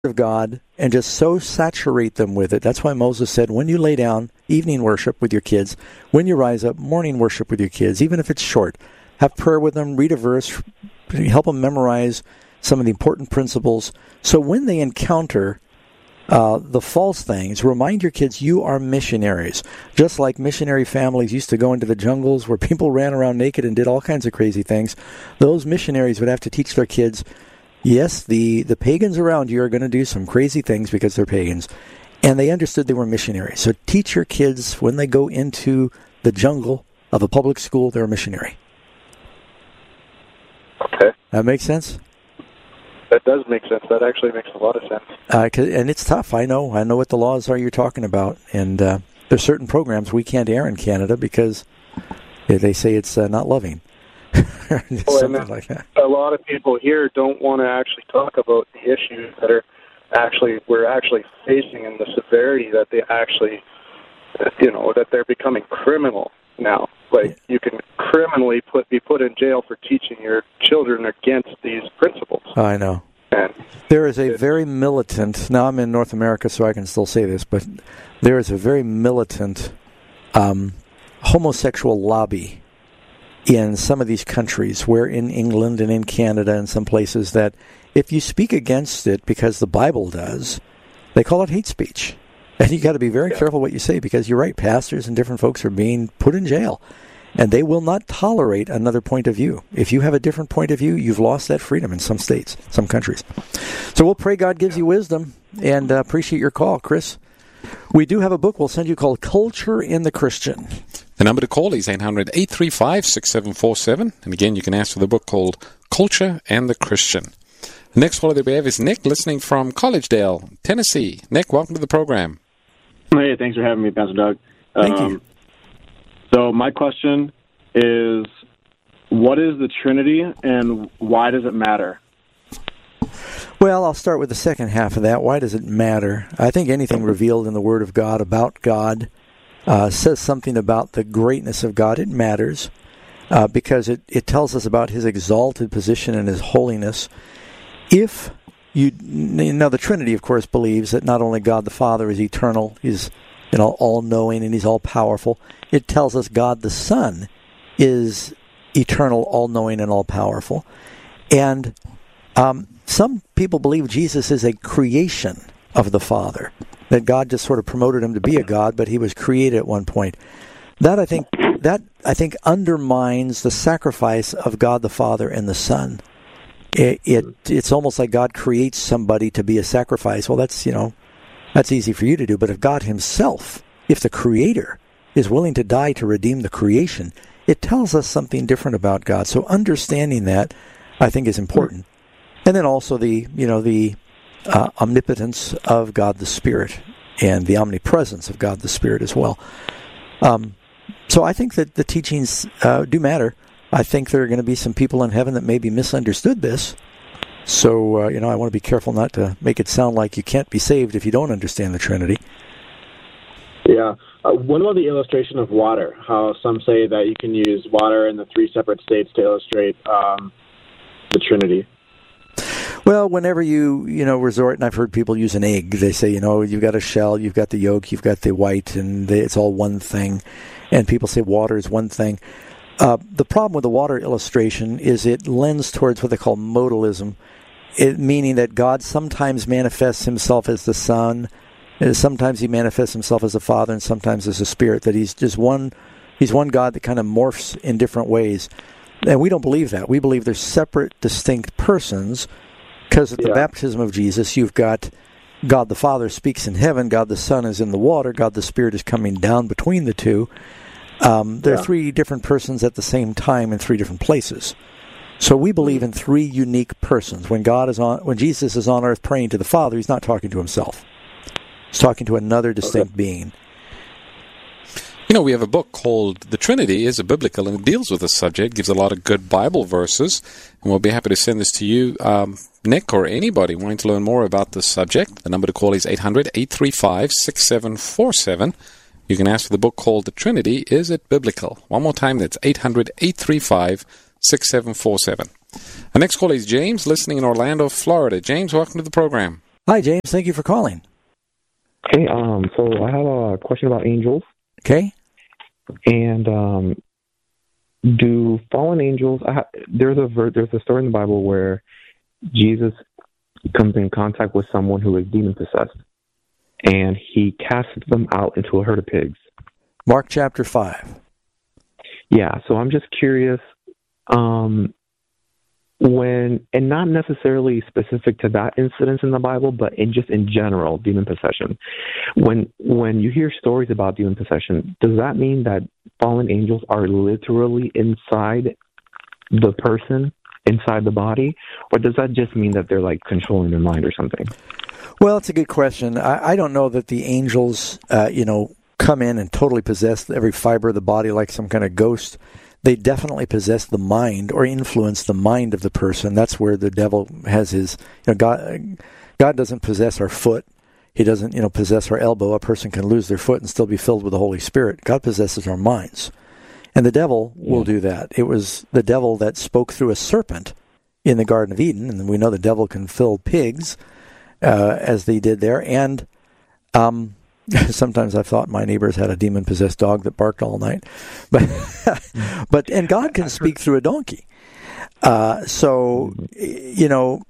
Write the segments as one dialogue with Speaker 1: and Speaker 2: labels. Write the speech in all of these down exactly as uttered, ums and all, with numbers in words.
Speaker 1: of God and just so saturate them with it. That's why Moses said, when you lay down, evening worship with your kids. When you rise up, morning worship with your kids, even if it's short. Have prayer with them, read a verse, help them memorize some of the important principles. So when they encounter uh, the false things, remind your kids you are missionaries. Just like missionary families used to go into the jungles where people ran around naked and did all kinds of crazy things, those missionaries would have to teach their kids, yes, the, the pagans around you are going to do some crazy things because they're pagans. And they understood they were missionaries. So teach your kids when they go into the jungle of a public school, they're a missionary.
Speaker 2: Okay.
Speaker 1: That makes sense?
Speaker 2: That does make sense. That actually makes a lot of sense.
Speaker 1: Uh, and it's tough. I know. I know what the laws are you're talking about. And uh, there's certain programs we can't air in Canada because they say it's uh, not loving.
Speaker 2: Well,
Speaker 1: Something like that.
Speaker 2: A lot of people here don't want to actually talk about the issues that are actually we're actually facing and the severity that they actually, you know, that they're becoming criminal now. Like you can criminally put be put in jail for teaching your children against these principles.
Speaker 1: I know.
Speaker 2: And
Speaker 1: there is a very militant. Now I'm in North America, so I can still say this, but there is a very militant um, homosexual lobby in some of these countries, where in England and in Canada and some places, that if you speak against it because the Bible does, they call it hate speech. And you got to be very
Speaker 2: yeah.
Speaker 1: careful what you say, because you're right, pastors and different folks are being put in jail. And they will not tolerate another point of view. If you have a different point of view, you've lost that freedom in some states, some countries. So we'll pray God gives you wisdom, and uh, appreciate your call, Chris. We do have a book we'll send you called Culture in the Christian.
Speaker 3: The number to call is eight hundred, eight three five, six seven four seven. And again, you can ask for the book called Culture and the Christian. The next caller that we have is Nick, listening from Collegedale, Tennessee. Nick, welcome to the program.
Speaker 4: Hey, thanks for having me, Pastor Doug.
Speaker 1: Thank
Speaker 4: um,
Speaker 1: you.
Speaker 4: So my question is, what is the Trinity and why does it matter?
Speaker 1: Well, I'll start with the second half of that. Why does it matter? I think anything revealed in the Word of God about God uh, says something about the greatness of God. It matters uh, because it, it tells us about His exalted position and His holiness. If you, you know, the Trinity, of course, believes that not only God the Father is eternal, He's you know, all-knowing and He's all-powerful. It tells us God the Son is eternal, all-knowing, and all-powerful. And um, some people believe Jesus is a creation of the Father, that God just sort of promoted Him to be a God, but He was created at one point. That, I think, that I think undermines the sacrifice of God the Father and the Son. It, it it's almost like God creates somebody to be a sacrifice. Well, that's, you know, that's easy for you to do. But if God Himself, if the Creator, is willing to die to redeem the creation, it tells us something different about God. So understanding that, I think, is important. And then also the, you know, the uh, omnipotence of God the Spirit and the omnipresence of God the Spirit as well. Um, so I think that the teachings uh, do matter. I think there are going to be some people in heaven that maybe misunderstood this. So, uh, you know, I want to be careful not to make it sound like you can't be saved if you don't understand the Trinity.
Speaker 4: Yeah. Uh, what about the illustration of water? How some say that you can use water in the three separate states to illustrate um, the Trinity.
Speaker 1: Well, whenever you, you know, resort, and I've heard people use an egg, they say, you know, you've got a shell, you've got the yolk, you've got the white, and they, it's all one thing. And people say water is one thing. Uh, the problem with the water illustration is it lends towards what they call modalism, it, meaning that God sometimes manifests Himself as the Son, sometimes He manifests Himself as the Father, and sometimes as a Spirit, that He's just one, He's one God that kind of morphs in different ways. And we don't believe that. We believe they're separate, distinct persons, because at the yeah. baptism of Jesus, you've got God the Father speaks in heaven, God the Son is in the water, God the Spirit is coming down between the two. Um, there yeah. are three different persons at the same time in three different places. So we believe in three unique persons. When God is on, when Jesus is on earth praying to the Father, He's not talking to Himself. He's talking to another distinct okay. being.
Speaker 3: You know, we have a book called The Trinity is a Biblical, and it deals with this subject, gives a lot of good Bible verses, and we'll be happy to send this to you, um, Nick, or anybody wanting to learn more about this subject. The number to call is eight hundred, eight three five, six seven four seven. You can ask for the book called The Trinity, Is It Biblical? One more time, that's eight hundred, eight three five, six seven four seven. Our next call is James, listening in Orlando, Florida. James, welcome to the program.
Speaker 1: Hi, James. Thank you for calling.
Speaker 5: Hey, um, so I have a question about angels.
Speaker 1: Okay.
Speaker 5: And um, do fallen angels? I ha- there's a ver- there's a story in the Bible where Jesus comes in contact with someone who is demon possessed, and he casts them out into a herd of pigs.
Speaker 1: Mark chapter five.
Speaker 5: Yeah. So I'm just curious. Um, When, and not necessarily specific to that incident in the Bible, but in just in general, demon possession. When when you hear stories about demon possession, does that mean that fallen angels are literally inside the person, inside the body, or does that just mean that they're like controlling their mind or something?
Speaker 1: Well, it's a good question. I, I don't know that the angels, uh, you know, come in and totally possess every fiber of the body like some kind of ghost. They definitely possess the mind or influence the mind of the person. That's where the devil has his, you know, God, God doesn't possess our foot. He doesn't, you know, possess our elbow. A person can lose their foot and still be filled with the Holy Spirit. God possesses our minds. And the devil yeah. will do that. It was the devil that spoke through a serpent in the Garden of Eden, and we know the devil can fill pigs, uh, as they did there. And, um, sometimes I've thought my neighbors had a demon-possessed dog that barked all night, but but and God can speak through a donkey. Uh, so you know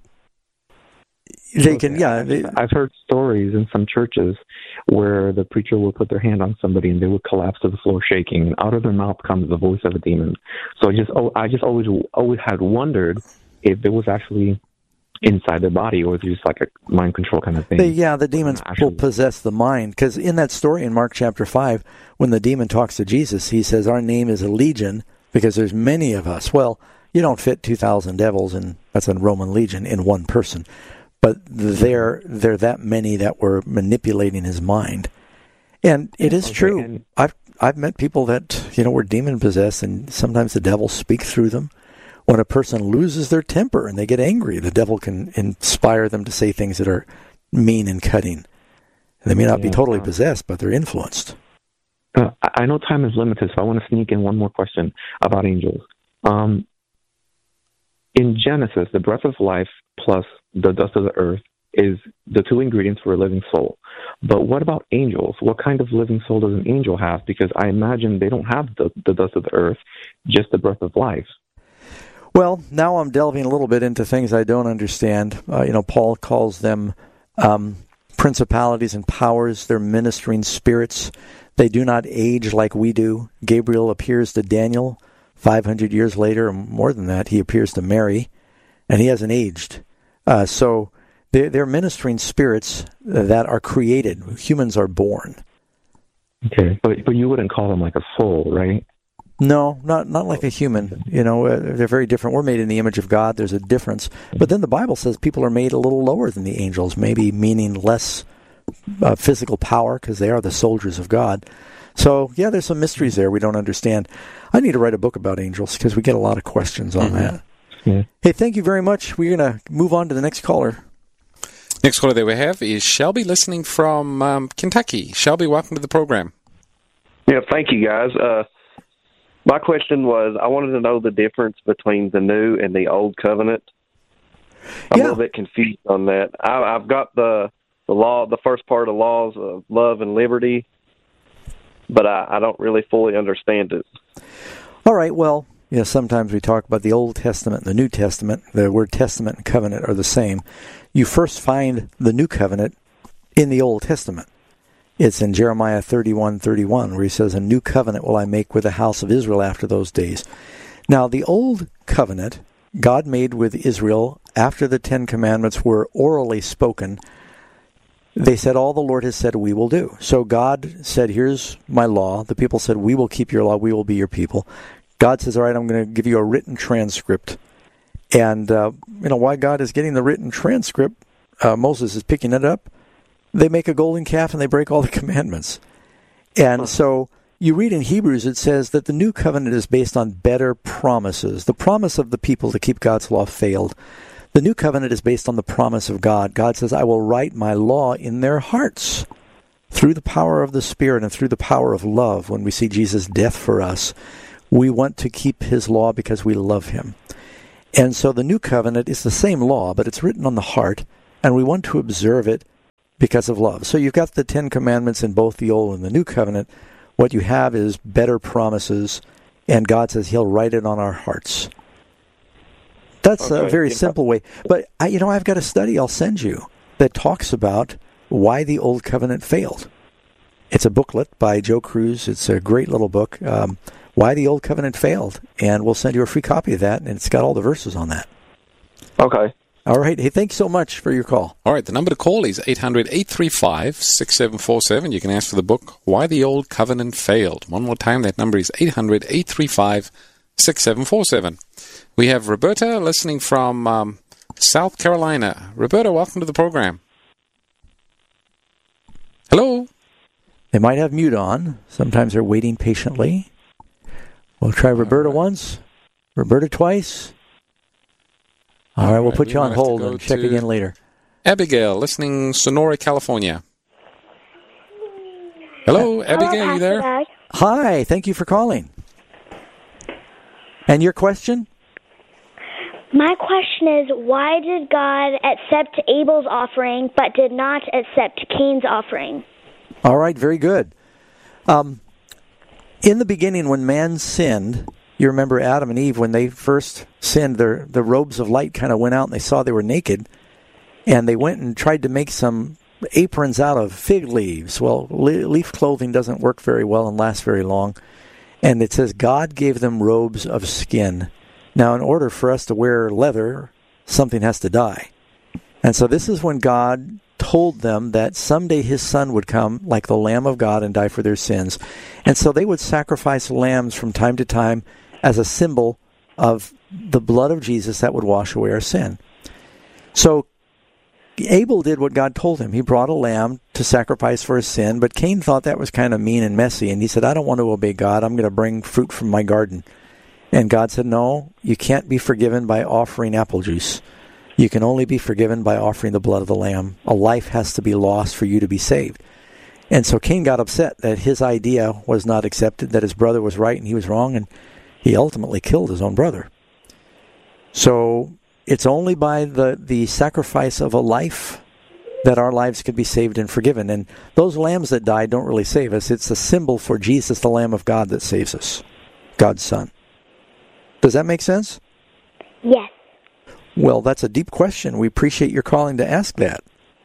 Speaker 1: they can. Yeah, they,
Speaker 5: I've heard stories in some churches where the preacher will put their hand on somebody and they would collapse to the floor shaking, and out of their mouth comes the voice of a demon. So I just oh, I just always always had wondered if it was actually inside their body, or is it just like a mind control kind of thing?
Speaker 1: The, yeah, the demons actually will possess the mind. Because in that story in Mark chapter five, when the demon talks to Jesus, he says, our name is a legion because there's many of us. Well, you don't fit two thousand devils, and that's a Roman legion, in one person. But there, there are that many that were manipulating his mind. And it is okay, true. And I've, I've met people that, you know, were demon-possessed, and sometimes the devil speak through them. When a person loses their temper and they get angry, the devil can inspire them to say things that are mean and cutting. They may not yeah, be totally uh, possessed, but they're influenced.
Speaker 5: Uh, I know time is limited, so I want to sneak in one more question about angels. Um, in Genesis, the breath of life plus the dust of the earth is the two ingredients for a living soul. But what about angels? What kind of living soul does an angel have? Because I imagine they don't have the, the dust of the earth, just the breath of life.
Speaker 1: Well, now I'm delving a little bit into things I don't understand. Uh, you know, Paul calls them um, principalities and powers. They're ministering spirits. They do not age like we do. Gabriel appears to Daniel five hundred years later, or more than that. He appears to Mary, and he hasn't aged. Uh, so they're, they're ministering spirits that are created. Humans are born.
Speaker 5: Okay, but but you wouldn't call them like a soul, right?
Speaker 1: No, not not like a human. You know, uh, they're very different. We're made in the image of God. There's a difference. But then the Bible says people are made a little lower than the angels, maybe meaning less uh, physical power because they are the soldiers of God. So, yeah, there's some mysteries there we don't understand. I need to write a book about angels because we get a lot of questions on mm-hmm. that. Yeah. Hey, thank you very much. We're going to move on to the next caller.
Speaker 3: Next caller that we have is Shelby, listening from um, Kentucky. Shelby, welcome to the program.
Speaker 6: Yeah, thank you, guys. Uh, My question was, I wanted to know the difference between the new and the old covenant. I'm yeah. a little bit confused on that. I, I've got the the law, the first part of the laws of love and liberty, but I, I don't really fully understand it.
Speaker 1: All right, well, you know, sometimes we talk about the Old Testament and the New Testament. The word testament and covenant are the same. You first find the New Covenant in the Old Testament. It's in Jeremiah thirty-one thirty-one, where he says, a new covenant will I make with the house of Israel after those days. Now, the old covenant God made with Israel after the Ten Commandments were orally spoken. They said, all the Lord has said we will do. So God said, here's my law. The people said, we will keep your law. We will be your people. God says, all right, I'm going to give you a written transcript. And, uh, you know, why God is getting the written transcript, uh, Moses is picking it up. They make a golden calf and they break all the commandments. And so you read in Hebrews, it says that the new covenant is based on better promises. The promise of the people to keep God's law failed. The new covenant is based on the promise of God. God says, I will write my law in their hearts through the power of the Spirit and through the power of love. When we see Jesus' death for us, we want to keep his law because we love him. And so the new covenant is the same law, but it's written on the heart. and we want to observe it because of love. So you've got the Ten Commandments in both the Old and the New Covenant. What you have is better promises, and God says He'll write it on our hearts. That's okay. A very yeah. simple way. But, I, you know, I've got a study I'll send you that talks about why the Old Covenant failed. It's a booklet by Joe Cruz. It's a great little book, um, Why the Old Covenant Failed. And we'll send you a free copy of that, and it's got all the verses on that.
Speaker 6: Okay.
Speaker 1: All right. Hey, thanks so much for your call.
Speaker 3: All right. The number to call is eight hundred, eight three five, six seven four seven. You can ask for the book, Why the Old Covenant Failed. One more time, that number is eight hundred, eight three five, six seven four seven. We have Roberta listening from um, South Carolina. Roberta, welcome to the program. Hello.
Speaker 1: They might have mute on. Sometimes they're waiting patiently. We'll try Roberta right. once, Roberta twice. All, All right, we'll put we you on hold and check again later.
Speaker 3: Abigail, listening Sonora, California. Hello, Abigail,
Speaker 7: Hello,
Speaker 3: you there?
Speaker 7: Doug.
Speaker 1: Hi, thank you for calling. And your question?
Speaker 7: My question is, why did God accept Abel's offering but did not accept Cain's offering?
Speaker 1: All right, very good. Um, in the beginning, when man sinned, you remember Adam and Eve, when they first sinned, their the robes of light kind of went out and they saw they were naked, and they went and tried to make some aprons out of fig leaves. Well, leaf clothing doesn't work very well and last very long. And it says God gave them robes of skin. Now, in order for us to wear leather, something has to die. And so this is when God told them that someday His Son would come like the Lamb of God and die for their sins. And so they would sacrifice lambs from time to time as a symbol of the blood of Jesus that would wash away our sin. So Abel did what God told him. He brought a lamb to sacrifice for his sin, but Cain thought that was kind of mean and messy, and he said, I don't want to obey God. I'm going to bring fruit from my garden. And God said, no, you can't be forgiven by offering apple juice. You can only be forgiven by offering the blood of the lamb. A life has to be lost for you to be saved. And so Cain got upset that his idea was not accepted, that his brother was right and he was wrong, and he ultimately killed his own brother. So it's only by the, the sacrifice of a life that our lives could be saved and forgiven. And those lambs that died don't really save us. It's a symbol for Jesus, the Lamb of God, that saves us, God's Son. Does that make sense?
Speaker 7: Yes.
Speaker 1: Well, that's a deep question. We appreciate your calling to ask that.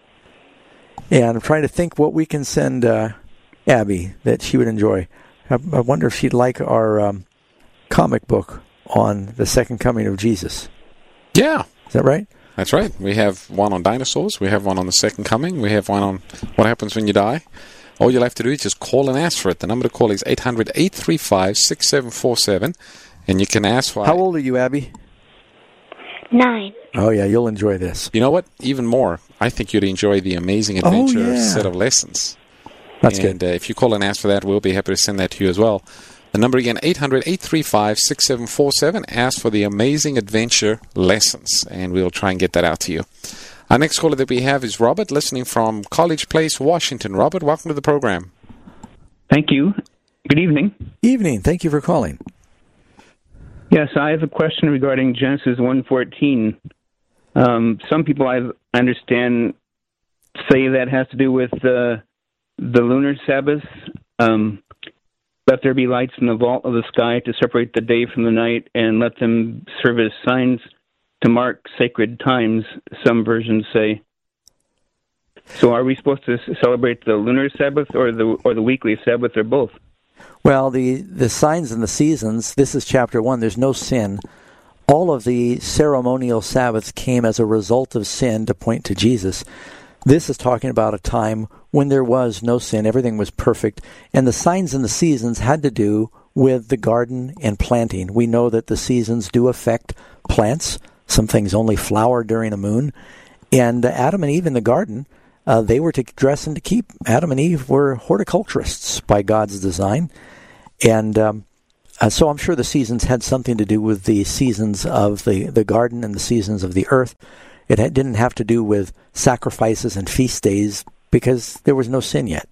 Speaker 1: And I'm trying to think what we can send uh, Abby that she would enjoy. I, I wonder if she'd like our um, comic book on the second coming of Jesus.
Speaker 3: Yeah.
Speaker 1: Is that right?
Speaker 3: That's right. We have one on dinosaurs. We have one on the second coming. We have one on what happens when you die. All you'll have to do is just call and ask for it. The number to call is eight hundred, eight three five, six seven four seven. And you can ask for...
Speaker 1: How old are you, Abby?
Speaker 7: Nine.
Speaker 1: Oh, yeah, you'll enjoy this.
Speaker 3: You know what? Even more, I think you'd enjoy the Amazing Adventure
Speaker 1: oh, yeah.
Speaker 3: set of lessons.
Speaker 1: That's
Speaker 3: and,
Speaker 1: good.
Speaker 3: And uh, if you call and ask for that, we'll be happy to send that to you as well. The number again, eight hundred, eight three five, six seven four seven. Ask for the Amazing Adventure lessons, and we'll try and get that out to you. Our next caller that we have is Robert, listening from College Place, Washington. Robert, welcome to the program.
Speaker 8: Thank you. Good evening.
Speaker 1: Evening. Thank you for calling.
Speaker 8: Yes, I have a question regarding Genesis one fourteen. Um, some people, I understand, say that has to do with uh, the lunar Sabbath. Um, let there be lights in the vault of the sky to separate the day from the night, and let them serve as signs to mark sacred times, some versions say. So are we supposed to celebrate the lunar Sabbath or the or the weekly Sabbath, or both?
Speaker 1: Well, the, the signs and the seasons, this is chapter one, there's no sin. All of the ceremonial Sabbaths came as a result of sin to point to Jesus. This is talking about a time when there was no sin, everything was perfect, and the signs and the seasons had to do with the garden and planting. We know that the seasons do affect plants. Some things only flower during a moon. And Adam and Eve in the garden, uh, they were to dress and to keep. Adam and Eve were horticulturists by God's design. And um, uh, so I'm sure the seasons had something to do with the seasons of the, the garden and the seasons of the earth. It had, didn't have to do with sacrifices and feast days because there was no sin yet.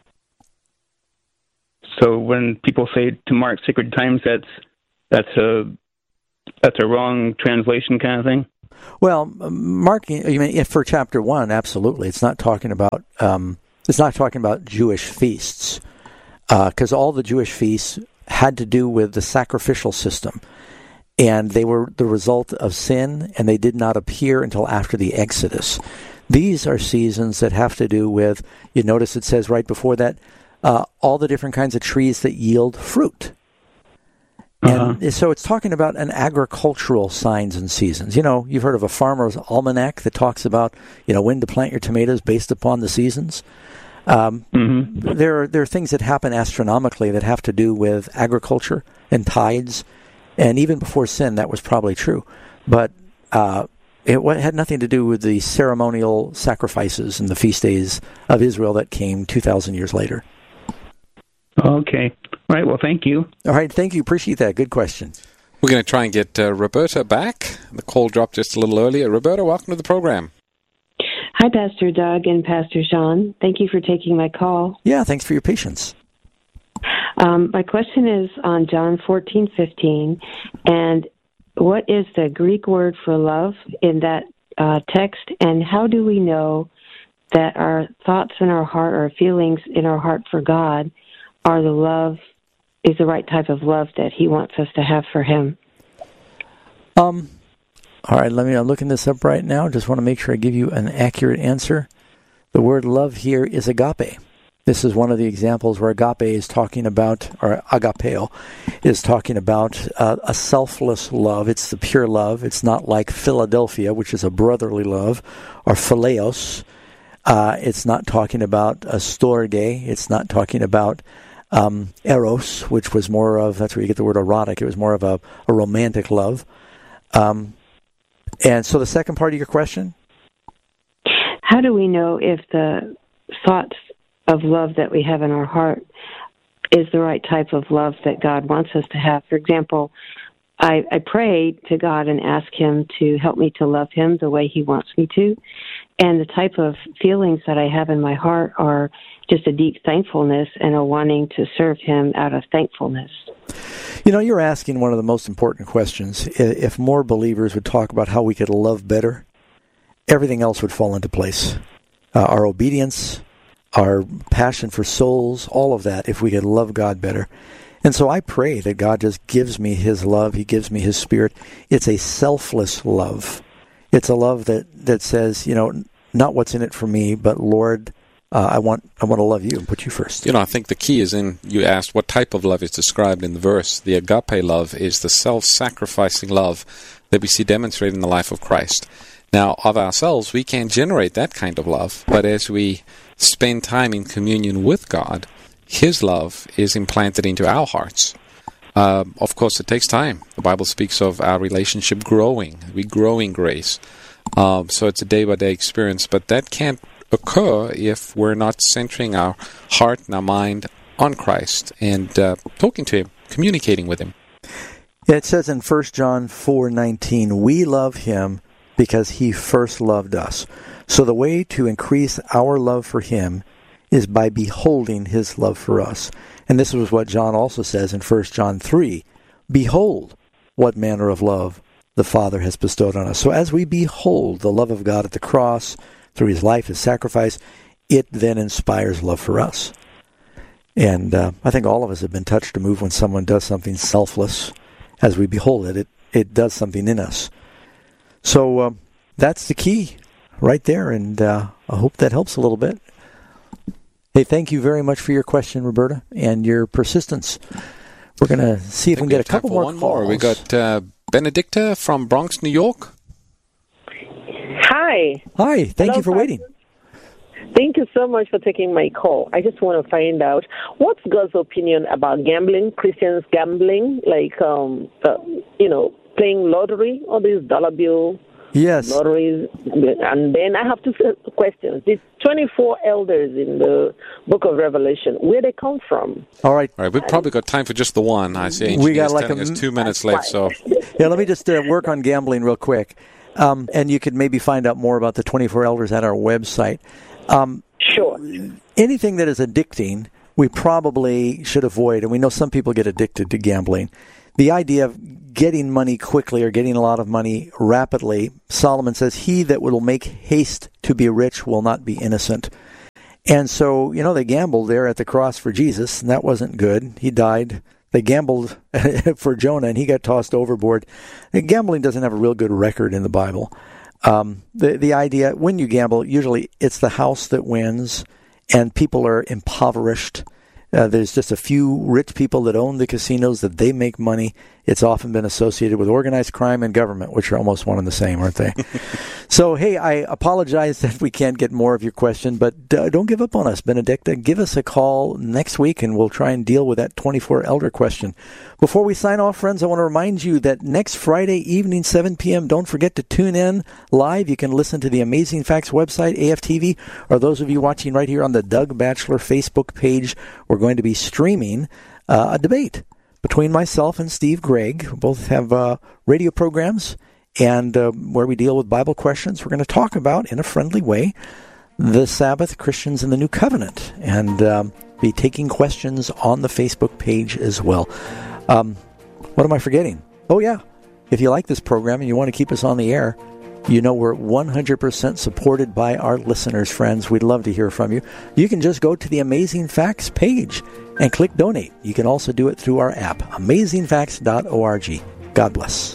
Speaker 8: So when people say to mark sacred times, that's that's a that's a wrong translation kind of thing?
Speaker 1: Well, marking, you mean, if for chapter one, absolutely. It's not talking about, um, it's not talking about Jewish feasts, because uh, all the Jewish feasts had to do with the sacrificial system. And they were the result of sin, and they did not appear until after the Exodus. These are seasons that have to do with, you notice it says right before that, uh, all the different kinds of trees that yield fruit. Uh-huh. And so it's talking about an agricultural signs and seasons. You know, you've heard of a farmer's almanac that talks about, you know, when to plant your tomatoes based upon the seasons. Um, mm-hmm. There are, there are things that happen astronomically that have to do with agriculture and tides. And even before sin, that was probably true. But uh, it had nothing to do with the ceremonial sacrifices and the feast days of Israel that came two thousand years later.
Speaker 8: Okay. All right. Well, thank you.
Speaker 1: All right. Thank you. Appreciate that. Good question.
Speaker 3: We're going to try and get uh, Roberta back. The call dropped just a little earlier. Roberta, welcome to the program.
Speaker 9: Hi, Pastor Doug and Pastor Sean. Thank you for taking my call.
Speaker 1: Yeah, thanks for your patience.
Speaker 9: Um, my question is on John fourteen fifteen, and what is the Greek word for love in that uh, text, and how do we know that our thoughts in our heart, our feelings in our heart for God, are the love, is the right type of love that He wants us to have for Him?
Speaker 1: Um. All right, let me, I'm looking this up right now. Just want to make sure I give you an accurate answer. The word love here is agape. This is one of the examples where agape is talking about, or agapeo, is talking about uh, a selfless love. It's the pure love. It's not like Philadelphia, which is a brotherly love, or phileos. Uh, it's not talking about a storge. It's not talking about um, eros, which was more of, that's where you get the word erotic. It was more of a, a romantic love. Um, and so the second part of your question?
Speaker 9: How do we know if the thoughts of love that we have in our heart is the right type of love that God wants us to have? For example, I, I pray to God and ask Him to help me to love Him the way He wants me to. And the type of feelings that I have in my heart are just a deep thankfulness and a wanting to serve Him out of thankfulness.
Speaker 1: You know, you're asking one of the most important questions. If more believers would talk about how we could love better, everything else would fall into place. Uh, our obedience, our passion for souls, all of that, if we could love God better. And so I pray that God just gives me His love. He gives me His Spirit. It's a selfless love. It's a love that, that says, you know, not what's in it for me, but Lord, uh, I want I want to love you and put you first.
Speaker 3: You know, I think the key is in, you asked what type of love is described in the verse. The agape love is the self-sacrificing love that we see demonstrated in the life of Christ. Now, of ourselves, we can't generate that kind of love, but as we spend time in communion with God, His love is implanted into our hearts. Uh, of course, it takes time. The Bible speaks of our relationship growing. We grow in grace. Um, so it's a day-by-day experience, but that can't occur if we're not centering our heart and our mind on Christ and uh, talking to Him, communicating with Him.
Speaker 1: It says in First John four nineteen, we love Him because He first loved us. So the way to increase our love for Him is by beholding His love for us. And this is what John also says in First John three, behold what manner of love the Father has bestowed on us. So as we behold the love of God at the cross, through His life, His sacrifice, it then inspires love for us. And uh, I think all of us have been touched to move when someone does something selfless. As we behold it, it, it does something in us. So uh, that's the key right there, and uh, I hope that helps a little bit. Hey, thank you very much for your question, Roberta, and your persistence. We're going to see if we can get a couple more
Speaker 3: one
Speaker 1: calls.
Speaker 3: more. We got uh, Benedicta from Bronx, New York.
Speaker 10: Hi.
Speaker 1: Hi. Thank
Speaker 10: Hello,
Speaker 1: you for
Speaker 10: Pastor.
Speaker 1: waiting.
Speaker 10: Thank you so much for taking my call. I just want to find out what's God's opinion about gambling, Christians gambling, like, um, uh, you know, playing lottery, all these dollar bill
Speaker 1: yes.
Speaker 10: lotteries. And then I have two questions. These twenty-four elders in the book of Revelation, where they come from?
Speaker 1: All right.
Speaker 3: All right. We've probably got time for just the one. I see engineers
Speaker 1: we got like
Speaker 3: telling
Speaker 1: a,
Speaker 3: us two minutes left. So
Speaker 1: yeah, let me just uh, work on gambling real quick. Um, and you could maybe find out more about the twenty-four elders at our website. Um,
Speaker 10: sure.
Speaker 1: Anything that is addicting, we probably should avoid. And we know some people get addicted to gambling. the idea of getting money quickly or getting a lot of money rapidly, Solomon says, he that will make haste to be rich will not be innocent. And so, you know, they gambled there at the cross for Jesus, and that wasn't good. He died. They gambled for Jonah, and he got tossed overboard. And gambling doesn't have a real good record in the Bible. Um, the the idea, when you gamble, usually it's the house that wins, and people are impoverished. Uh, there's just a few rich people that own the casinos, that they make money. It's often been associated with organized crime and government, which are almost one and the same, aren't they? So, hey, I apologize that we can't get more of your question, but uh, don't give up on us, Benedicta. Give us a call next week, and we'll try and deal with that twenty-four elder question. Before we sign off, friends, I want to remind you that next Friday evening, seven p.m., don't forget to tune in live. You can listen to the Amazing Facts website, A F T V, or those of you watching right here on the Doug Batchelor Facebook page. We're going to be streaming uh, a debate between myself and Steve Gregg, who both have uh, radio programs, and uh, where we deal with Bible questions. We're going to talk about, in a friendly way, the Sabbath, Christians, and the New Covenant, and um, be taking questions on the Facebook page as well. Um, what am I forgetting? Oh, yeah. If you like this program and you want to keep us on the air, you know we're one hundred percent supported by our listeners, friends. We'd love to hear from you. You can just go to the Amazing Facts page and click Donate. You can also do it through our app, amazing facts dot org. God bless.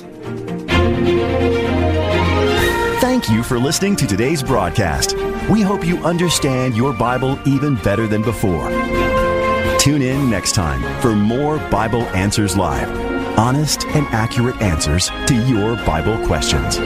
Speaker 11: Thank you for listening to today's broadcast. We hope you understand your Bible even better than before. Tune in next time for more Bible Answers Live. Honest and accurate answers to your Bible questions.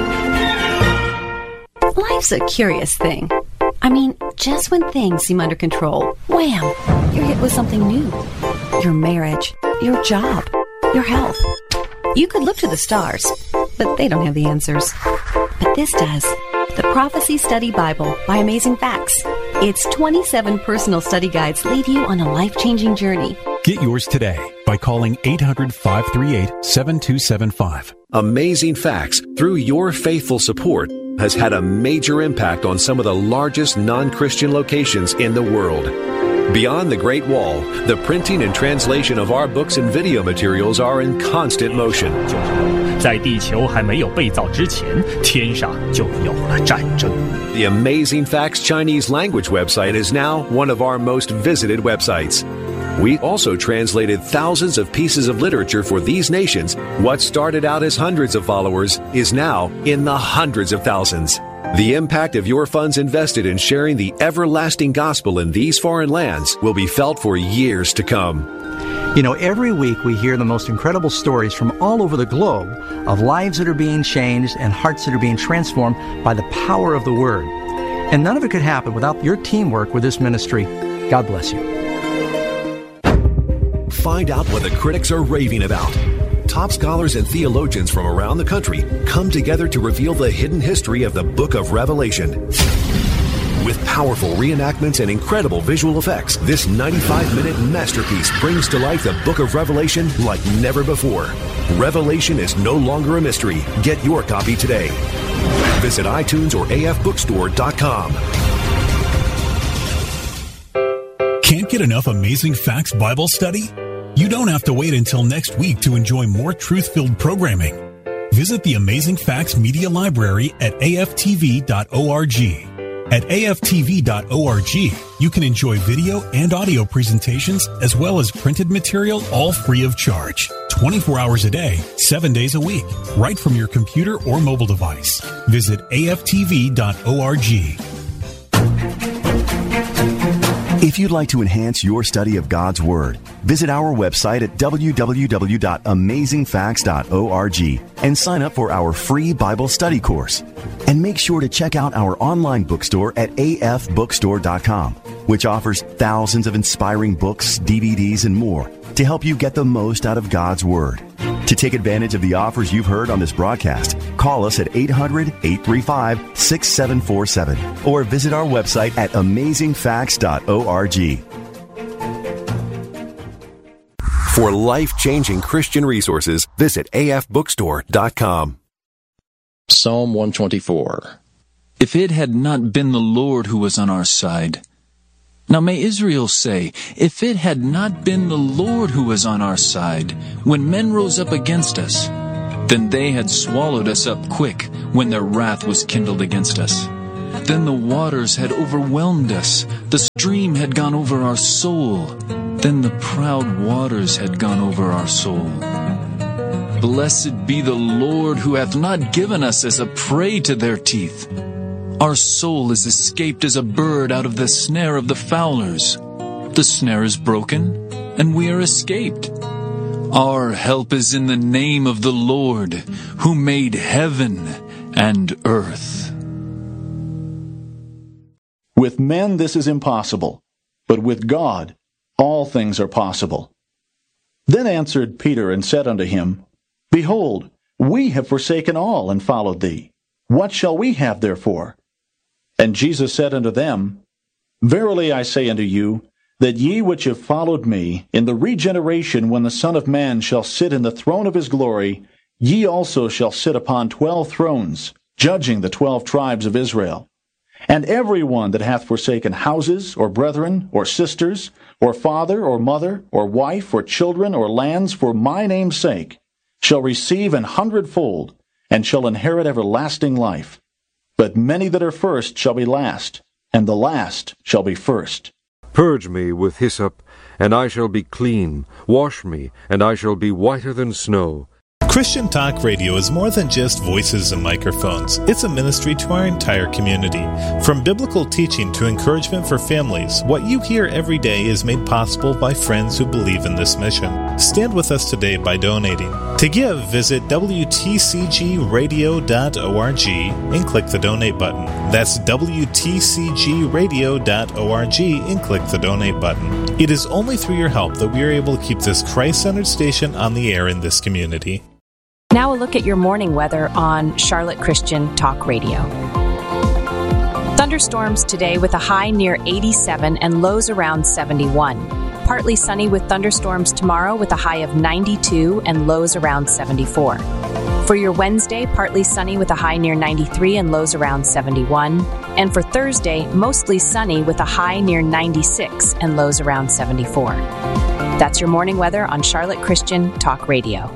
Speaker 12: Life's a curious thing. I mean, just when things seem under control, wham, you're hit with something new. Your marriage, your job, your health. You could look to the stars, but they don't have the answers. But this does. The Prophecy Study Bible by Amazing Facts. Its twenty-seven personal study guides lead you on a life-changing journey.
Speaker 13: Get yours today by calling eight hundred, five three eight, seven two seven five.
Speaker 14: Amazing Facts, through your faithful support, has had a major impact on some of the largest non-Christian locations in the world. Beyond the Great Wall, the printing and translation of our books and video materials are in constant motion.
Speaker 15: 在地球还没有被造之前，天上就有了战争。
Speaker 14: The Amazing Facts Chinese language website is now one of our most visited websites. We also translated thousands of pieces of literature for these nations. What started out as hundreds of followers is now in the hundreds of thousands. The impact of your funds invested in sharing the everlasting gospel in these foreign lands will be felt for years to come.
Speaker 16: You know, every week we hear the most incredible stories from all over the globe of lives that are being changed and hearts that are being transformed by the power of the Word. And none of it could happen without your teamwork with this ministry. God bless you.
Speaker 14: Find out what the critics are raving about. Top scholars and theologians from around the country come together to reveal the hidden history of the Book of Revelation. With powerful reenactments and incredible visual effects, this ninety-five minute masterpiece brings to life the Book of Revelation like never before. Revelation is no longer a mystery. Get your copy today. Visit iTunes or A F bookstore dot com.
Speaker 13: Can't get enough Amazing Facts Bible study? You don't have to wait until next week to enjoy more truth-filled programming. Visit the Amazing Facts Media Library at A F T V dot org. At A F T V dot org, you can enjoy video and audio presentations as well as printed material, all free of charge. twenty-four hours a day, seven days a week, right from your computer or mobile device. Visit A F T V dot org.
Speaker 11: If you'd like to enhance your study of God's Word, visit our website at w w w dot amazing facts dot org and sign up for our free Bible study course. And make sure to check out our online bookstore at A F bookstore dot com, which offers thousands of inspiring books, D V Ds, and more to help you get the most out of God's Word. To take advantage of the offers you've heard on this broadcast, call us at eight hundred, eight three five, six seven four seven or visit our website at amazing facts dot org.
Speaker 14: For life-changing Christian resources, visit A F bookstore dot com.
Speaker 17: Psalm one twenty-four. If it had not been the Lord who was on our side,
Speaker 18: Now may Israel say, if it had not been the Lord who was on our side, when men rose up against us, then they had swallowed us up quick when their wrath was kindled against us. Then the waters had overwhelmed us, the stream had gone over our soul, then the proud waters had gone over our soul. Blessed be the Lord who hath not given us as a prey to their teeth. Our soul is escaped as a bird out of the snare of the fowlers. The snare is broken, and we are escaped. Our help is in the name of the Lord, who made heaven and earth.
Speaker 19: With men this is impossible, but with God all things are possible. Then answered Peter and said unto him, Behold, we have forsaken all and followed thee. What shall we have therefore? And Jesus said unto them, Verily I say unto you, that ye which have followed me, in the regeneration when the Son of Man shall sit in the throne of his glory, ye also shall sit upon twelve thrones, judging the twelve tribes of Israel. And every one that hath forsaken houses, or brethren, or sisters, or father, or mother, or wife, or children, or lands, for my name's sake, shall receive an hundredfold, and shall inherit everlasting life. But many that are first shall be last, and the last shall be first.
Speaker 20: Purge me with hyssop, and I shall be clean. Wash me, and I shall be whiter than snow.
Speaker 21: Christian Talk Radio is more than just voices and microphones. It's a ministry to our entire community. From biblical teaching to encouragement for families, what you hear every day is made possible by friends who believe in this mission. Stand with us today by donating. To give, visit W T C G radio dot org and click the donate button. That's W T C G radio dot org and click the donate button. It is only through your help that we are able to keep this Christ-centered station on the air in this community.
Speaker 22: Now a look at your morning weather on Charlotte Christian Talk Radio. Thunderstorms today with a high near eighty-seven and lows around seventy-one. Partly sunny with thunderstorms tomorrow with a high of ninety-two and lows around seventy-four. For your Wednesday, partly sunny with a high near ninety-three and lows around seventy-one. And for Thursday, mostly sunny with a high near ninety-six and lows around seventy-four. That's your morning weather on Charlotte Christian Talk Radio.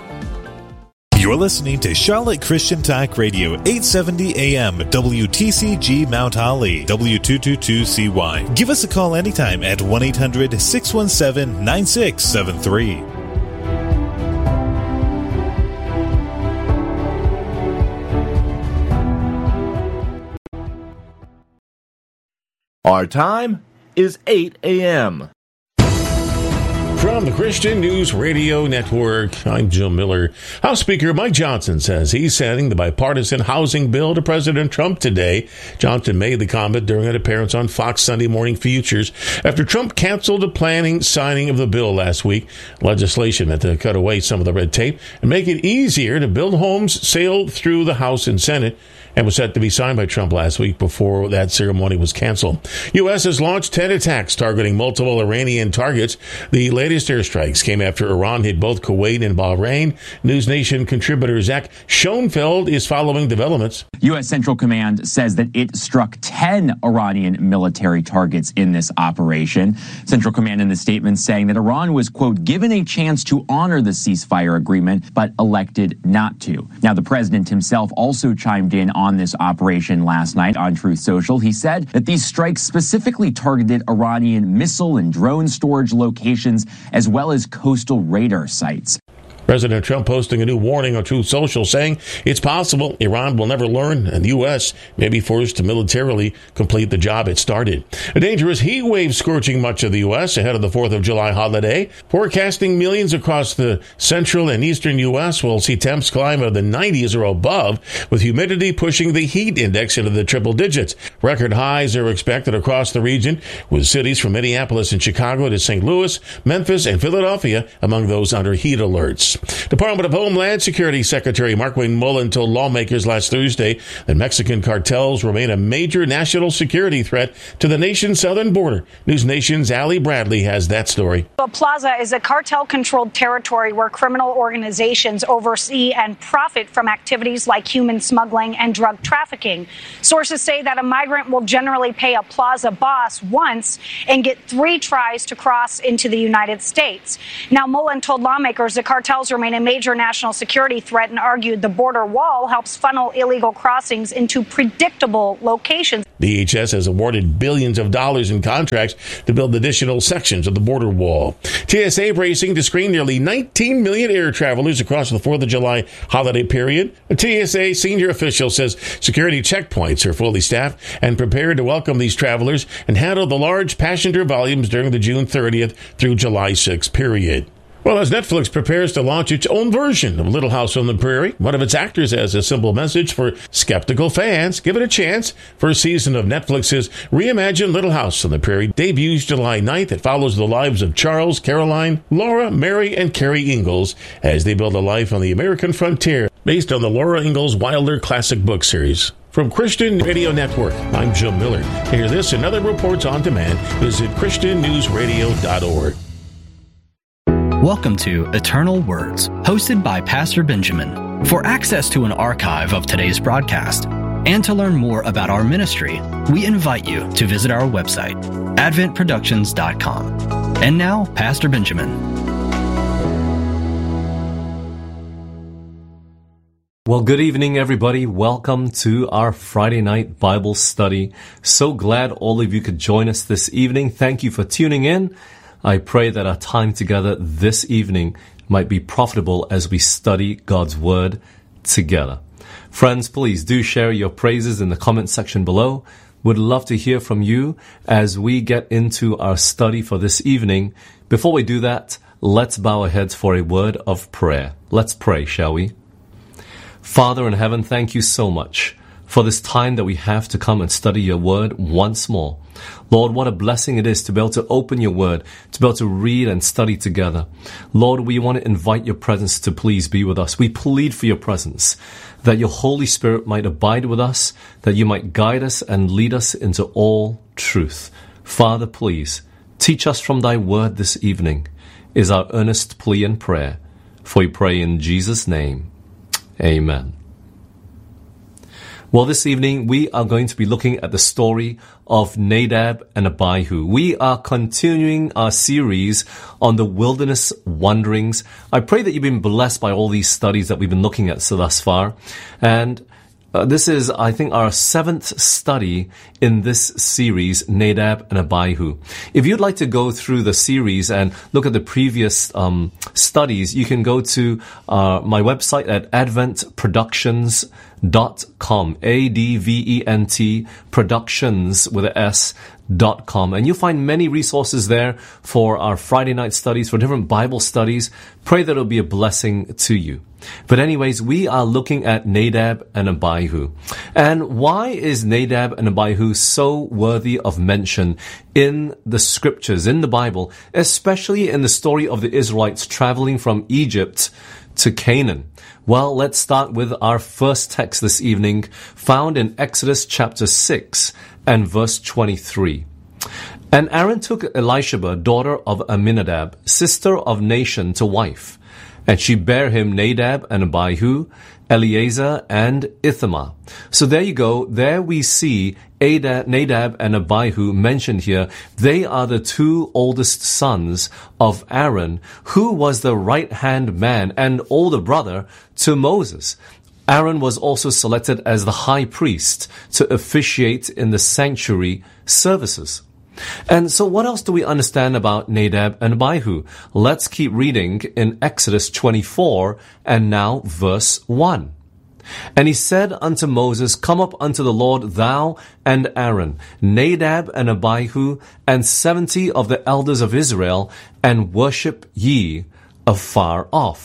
Speaker 21: You're listening to Charlotte Christian Talk Radio, eight seventy A M, W T C G Mount Holly, W two twenty-two C Y. Give us a call anytime at one eight hundred six one seven nine six seven three.
Speaker 23: Our time is eight A M
Speaker 24: From the Christian News Radio Network, I'm Jim Miller. House Speaker Mike Johnson says he's sending the bipartisan housing bill to President Trump today. Johnson made the comment during an appearance on Fox Sunday Morning Futures after Trump canceled the planning signing of the bill last week. Legislation that to cut away some of the red tape and make it easier to build homes sailed through the House and Senate and was set to be signed by Trump last week before that ceremony was canceled. U S has launched ten attacks targeting multiple Iranian targets. The latest airstrikes came after Iran hit both Kuwait and Bahrain. News Nation contributor Zach Schoenfeld is following developments.
Speaker 25: U S Central Command says that it struck ten Iranian military targets in this operation. Central Command in the statement saying that Iran was, quote, given a chance to honor the ceasefire agreement, but elected not to. Now, the president himself also chimed in on this operation last night on Truth Social. He said that these strikes specifically targeted Iranian missile and drone storage locations, as well as coastal radar sites.
Speaker 24: President Trump posting a new warning on Truth Social saying it's possible Iran will never learn and the U S may be forced to militarily complete the job it started. A dangerous heat wave scorching much of the U S ahead of the fourth of July holiday. Forecasting millions across the central and eastern U S will see temps climb out of the nineties or above, with humidity pushing the heat index into the triple digits. Record highs are expected across the region, with cities from Minneapolis and Chicago to Saint Louis, Memphis, and Philadelphia among those under heat alerts. Department of Homeland Security Secretary Markwayne Mullin told lawmakers last Thursday that Mexican cartels remain a major national security threat to the nation's southern border. News Nation's Allie Bradley has that story.
Speaker 2: Plaza is a cartel-controlled territory where criminal organizations oversee and profit from activities like human smuggling and drug trafficking. Sources say that a migrant will generally pay a Plaza boss once and get three tries to cross into the United States. Now, Mullin told lawmakers the cartels remain a major national security threat and argued the border wall helps funnel illegal crossings into predictable locations.
Speaker 24: D H S has awarded billions of dollars in contracts to build additional sections of the border wall. T S A bracing to screen nearly nineteen million air travelers across the fourth of July holiday period. A T S A senior official says security checkpoints are fully staffed and prepared to welcome these travelers and handle the large passenger volumes during the June thirtieth through July sixth period. Well, as Netflix prepares to launch its own version of Little House on the Prairie, one of its actors has a simple message for skeptical fans. Give it a chance. First season of Netflix's reimagined Little House on the Prairie debuts July ninth. It follows the lives of Charles, Caroline, Laura, Mary, and Carrie Ingalls as they build a life on the American frontier based on the Laura Ingalls Wilder classic book series. From Christian Radio Network, I'm Jim Miller. To hear this and other reports on demand, visit Christian News Radio dot org.
Speaker 4: Welcome to Eternal Words, hosted by Pastor Benjamin. For access to an archive of today's broadcast and to learn more about our ministry, we invite you to visit our website, advent productions dot com. And now, Pastor Benjamin.
Speaker 5: Well, good evening, everybody. Welcome to our Friday night Bible study. So glad all of you could join us this evening. Thank you for tuning in. I pray that our time together this evening might be profitable as we study God's Word together. Friends, please do share your praises in the comment section below. Would love to hear from you as we get into our study for this evening. Before we do that, let's bow our heads for a word of prayer. Let's pray, shall we? Father in heaven, thank you so much for this time that we have to come and study your word once more. Lord, what a blessing it is to be able to open your word, to be able to read and study together. Lord, we want to invite your presence to please be with us. We plead for your presence, that your Holy Spirit might abide with us, that you might guide us and lead us into all truth. Father, please, teach us from thy word this evening, is our earnest plea and prayer. For we pray in Jesus' name. Amen. Well, this evening we are going to be looking at the story of Nadab and Abihu. We are continuing our series on the wilderness wanderings. I pray that you've been blessed by all these studies that we've been looking at so thus far. And uh, this is, I think, our seventh study in this series, Nadab and Abihu. If you'd like to go through the series and look at the previous um, studies, you can go to uh, my website at advent productions dot com, A D V E N T, productions with an S, dot com. And you'll find many resources there for our Friday night studies, for different Bible studies. Pray that it'll be a blessing to you. But anyways, we are looking at Nadab and Abihu. And why is Nadab and Abihu so worthy of mention in the scriptures, in the Bible, especially in the story of the Israelites traveling from Egypt to Canaan? Well, let's start with our first text this evening, found in Exodus chapter six and verse twenty-three. And Aaron took Elisheba, daughter of Amminadab, sister of Nashon, to wife. And she bare him Nadab and Abihu, Eleazar and Ithamar. So there you go. There we see Nadab and Abihu mentioned here. They are the two oldest sons of Aaron, who was the right-hand man and older brother to Moses. Aaron was also selected as the high priest to officiate in the sanctuary services. And so what else do we understand about Nadab and Abihu? Let's keep reading in Exodus twenty-four and now verse one. And he said unto Moses, Come up unto the Lord, thou and Aaron, Nadab and Abihu, and seventy of the elders of Israel, and worship ye afar off.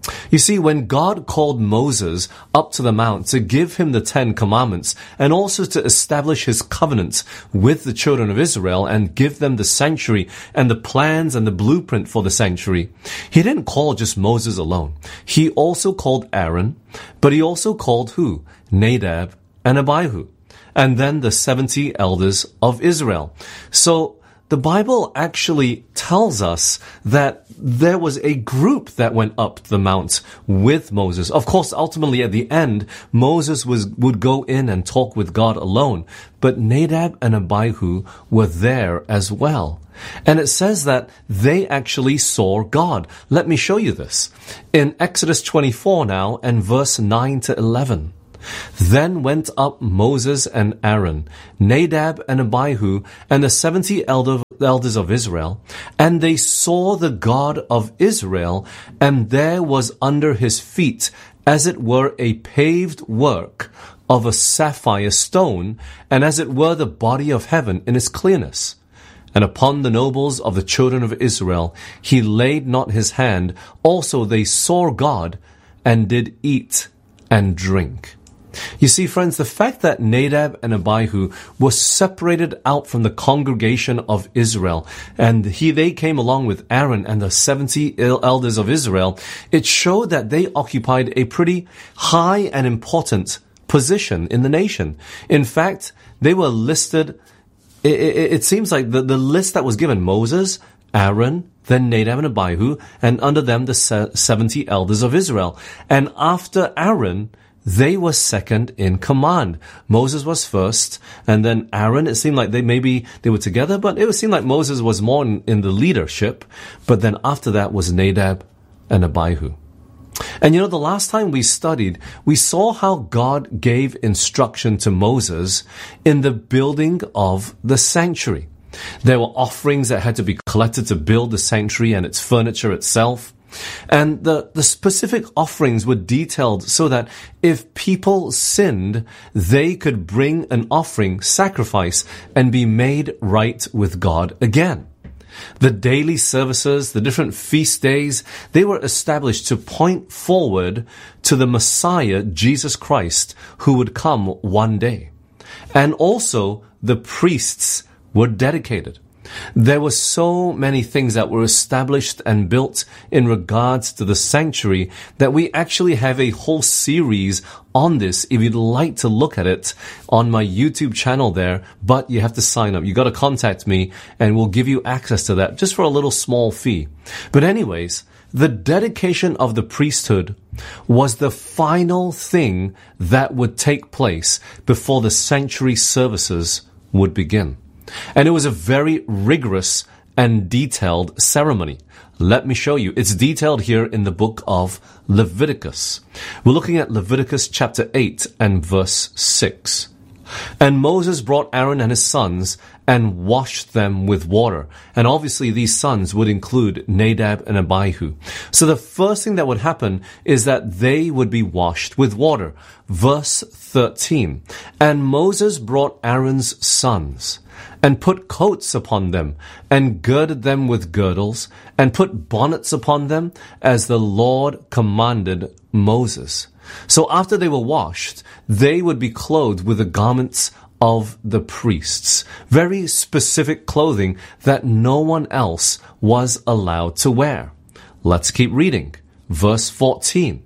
Speaker 5: You see, when God called Moses up to the mount to give him the Ten Commandments and also to establish his covenant with the children of Israel and give them the sanctuary and the plans and the blueprint for the sanctuary, he didn't call just Moses alone. He also called Aaron, but he also called who? Nadab and Abihu, and then the seventy elders of Israel. So the Bible actually tells us that there was a group that went up the mount with Moses. Of course, ultimately at the end, Moses was, would go in and talk with God alone. But Nadab and Abihu were there as well. And it says that they actually saw God. Let me show you this. In Exodus twenty-four now and verse nine to eleven. Then went up Moses and Aaron, Nadab and Abihu, and the seventy elder, elders of Israel, and they saw the God of Israel, and there was under his feet, as it were, a paved work of a sapphire stone, and as it were the body of heaven in its clearness. And upon the nobles of the children of Israel he laid not his hand. Also they saw God, and did eat and drink. You see, friends, the fact that Nadab and Abihu were separated out from the congregation of Israel, and he they came along with Aaron and the seventy elders of Israel, it showed that they occupied a pretty high and important position in the nation. In fact, they were listed, it, it, it seems like the, the list that was given, Moses, Aaron, then Nadab and Abihu, and under them the seventy elders of Israel. And after Aaron, they were second in command. Moses was first, and then Aaron, it seemed like they maybe they were together, but it would seem like Moses was more in, in the leadership. But then after that was Nadab and Abihu. And you know, the last time we studied, we saw how God gave instruction to Moses in the building of the sanctuary. There were offerings that had to be collected to build the sanctuary and its furniture itself. And the, the specific offerings were detailed so that if people sinned, they could bring an offering, sacrifice, and be made right with God again. The daily services, the different feast days, they were established to point forward to the Messiah, Jesus Christ, who would come one day. And also, the priests were dedicated. There were so many things that were established and built in regards to the sanctuary that we actually have a whole series on this if you'd like to look at it on my YouTube channel there, but you have to sign up. You got to contact me and we'll give you access to that just for a little small fee. But anyways, the dedication of the priesthood was the final thing that would take place before the sanctuary services would begin. And it was a very rigorous and detailed ceremony. Let me show you. It's detailed here in the book of Leviticus. We're looking at Leviticus chapter eight and verse six. And Moses brought Aaron and his sons and washed them with water. And obviously these sons would include Nadab and Abihu. So the first thing that would happen is that they would be washed with water. Verse thirteen. And Moses brought Aaron's sons and put coats upon them, and girded them with girdles, and put bonnets upon them, as the Lord commanded Moses. So after they were washed, they would be clothed with the garments of the priests. Very specific clothing that no one else was allowed to wear. Let's keep reading. Verse fourteen.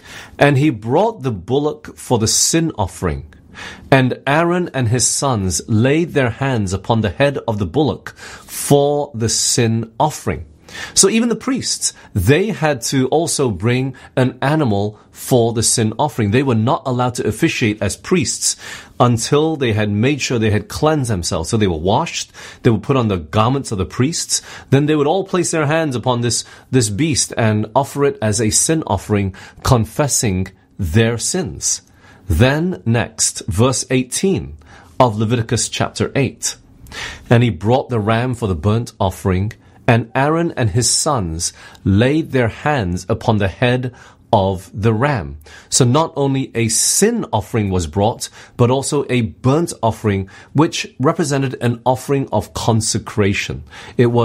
Speaker 5: And he brought the bullock for the sin offering. And Aaron and his sons laid their hands upon the head of the bullock for the sin offering. So even the priests, they had to also bring an animal for the sin offering. They were not allowed to officiate as priests until they had made sure they had cleansed themselves. So they were washed, they would put on the garments of the priests, then they would all place their hands upon this, this beast and offer it as a sin offering, confessing their sins. Then next, verse eighteen of Leviticus chapter eight. And he brought the ram for the burnt offering, and Aaron and his sons laid their hands upon the head of the ram. So not only a sin offering was brought, but also a burnt offering, which represented an offering of consecration. It was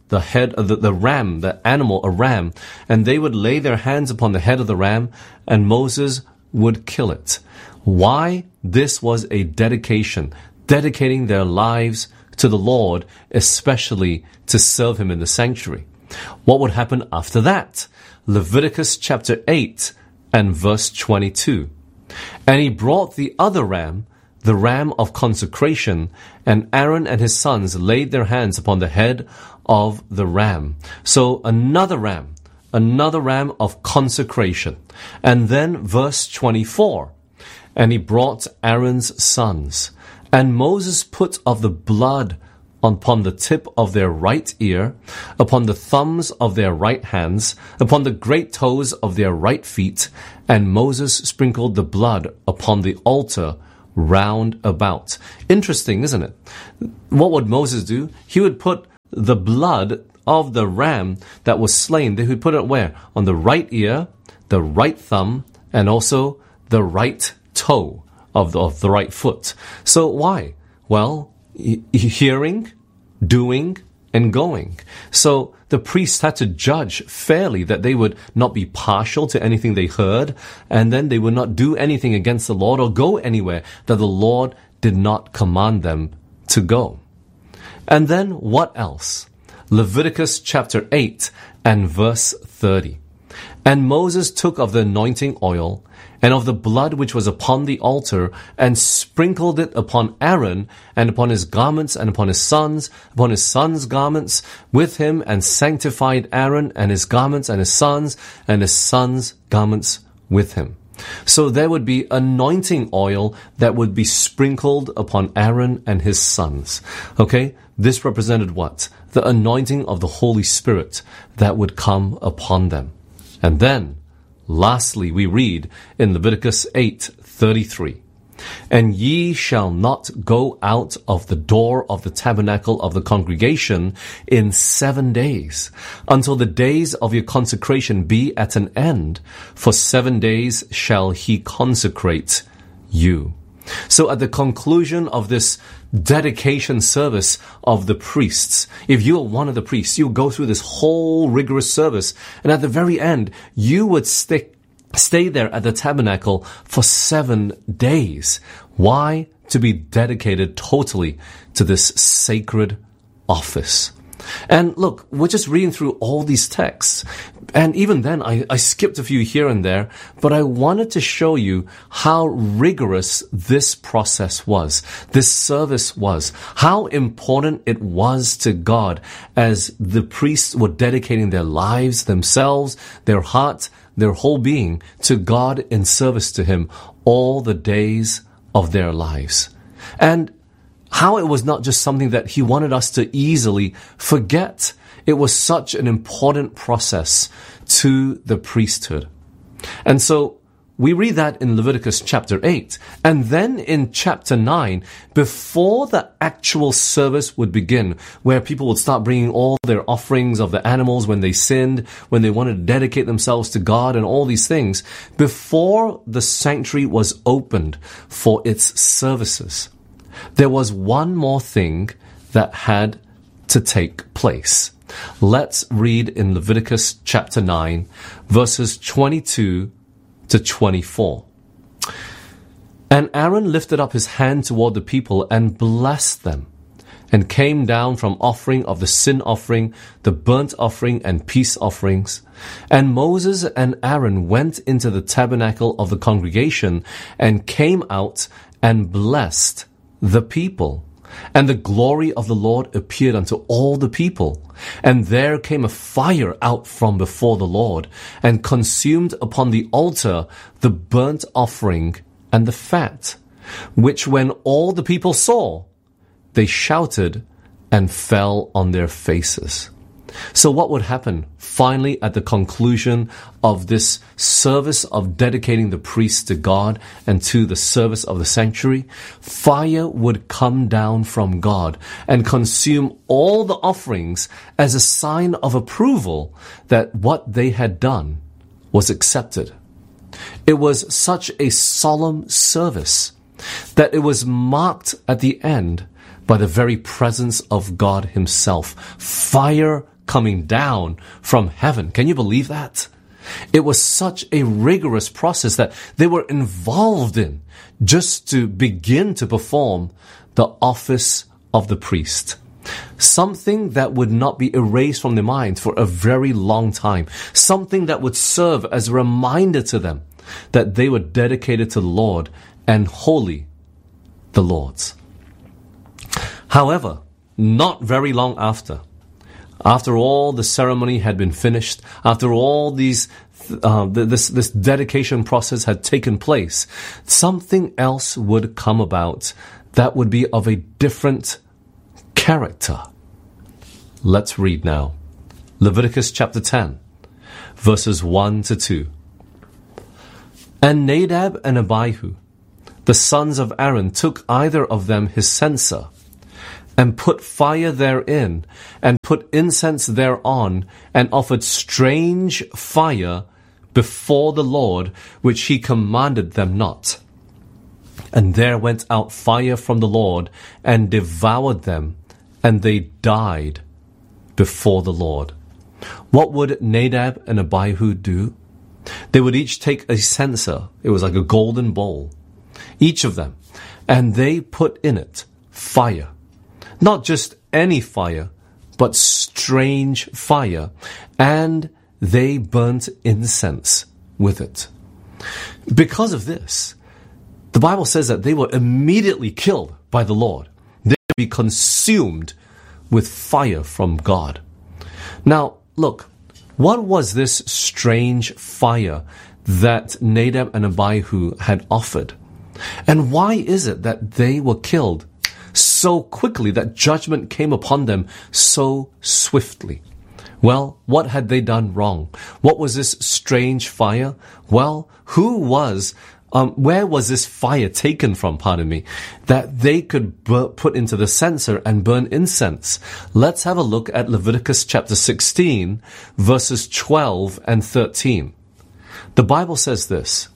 Speaker 5: the head of the, the ram, the animal, a ram, and they would lay their hands upon the head of the ram, and Moses would kill it. Why? This was a dedication, dedicating their lives to the Lord, especially to serve him in the sanctuary. What would happen after that? Leviticus chapter eight and verse twenty-two. And he brought the other ram, the ram of consecration, and Aaron and his sons laid their hands upon the head of the ram. So another ram, another ram of consecration. And then verse twenty-four. And he brought Aaron's sons, and Moses put of the blood upon the tip of their right ear, upon the thumbs of their right hands, upon the great toes of their right feet, and Moses sprinkled the blood upon the altar round about. Interesting, isn't it? What would Moses do? He would put the blood of the ram that was slain, they would put it where? On the right ear, the right thumb, and also the right toe of the, of the right foot. So why? Well, hearing, doing, and going. So the priests had to judge fairly, that they would not be partial to anything they heard, and then they would not do anything against the Lord or go anywhere that the Lord did not command them to go. And then what else? Leviticus chapter eight and verse thirty. And Moses took of the anointing oil and of the blood which was upon the altar, and sprinkled it upon Aaron, and upon his garments, and upon his sons, upon his sons' garments with him, and sanctified Aaron and his garments, and his sons, and his sons' garments with him. So there would be anointing oil that would be sprinkled upon Aaron and his sons. Okay? This represented what? The anointing of the Holy Spirit that would come upon them. And then, lastly, we read in Leviticus eight thirty-three, and ye shall not go out of the door of the tabernacle of the congregation in seven days, until the days of your consecration be at an end, for seven days shall he consecrate you. So at the conclusion of this dedication service of the priests, if you are one of the priests, you go through this whole rigorous service, and at the very end, you would stick Stay there at the tabernacle for seven days. Why? To be dedicated totally to this sacred office. And look, we're just reading through all these texts. And even then, I, I skipped a few here and there, but I wanted to show you how rigorous this process was, this service was, how important it was to God as the priests were dedicating their lives, themselves, their heart, their whole being to God in service to Him all the days of their lives. And how it was not just something that He wanted us to easily forget. It was such an important process to the priesthood. And so we read that in Leviticus chapter eight. And then in chapter nine, before the actual service would begin, where people would start bringing all their offerings of the animals when they sinned, when they wanted to dedicate themselves to God and all these things, before the sanctuary was opened for its services, there was one more thing that had to take place. Let's read in Leviticus chapter nine, verses twenty-two to twenty-four. And Aaron lifted up his hand toward the people and blessed them, and came down from offering of the sin offering, the burnt offering, and peace offerings. And Moses and Aaron went into the tabernacle of the congregation, and came out and blessed the people. And the glory of the Lord appeared unto all the people. And there came a fire out from before the Lord, and consumed upon the altar the burnt offering and the fat, which when all the people saw, they shouted and fell on their faces. So what would happen finally at the conclusion of this service of dedicating the priests to God and to the service of the sanctuary? Fire would come down from God and consume all the offerings as a sign of approval that what they had done was accepted. It was such a solemn service that it was marked at the end by the very presence of God Himself. Fire coming down from heaven. Can you believe that? It was such a rigorous process that they were involved in just to begin to perform the office of the priest. Something that would not be erased from their mind for a very long time. Something that would serve as a reminder to them that they were dedicated to the Lord and wholly the Lord's. However, not very long after, after all the ceremony had been finished, after all these uh, this this dedication process had taken place, something else would come about that would be of a different character. Let's read now. Leviticus chapter ten, verses one to two. And Nadab and Abihu, the sons of Aaron, took either of them his censer, and put fire therein, and put incense thereon, and offered strange fire before the Lord, which he commanded them not. And there went out fire from the Lord, and devoured them, and they died before the Lord. What would Nadab and Abihu do? They would each take a censer. It was like a golden bowl, each of them, and they put in it fire. Not just any fire, but strange fire, and they burnt incense with it. Because of this, the Bible says that they were immediately killed by the Lord. They would be consumed with fire from God. Now, look, what was this strange fire that Nadab and Abihu had offered? And why is it that they were killed so quickly, that judgment came upon them so swiftly? Well, what had they done wrong? What was this strange fire? Well, who was, um, where was this fire taken from, pardon me, that they could bur- put into the censer and burn incense? Let's have a look at Leviticus chapter sixteen, verses twelve and thirteen. The Bible says this: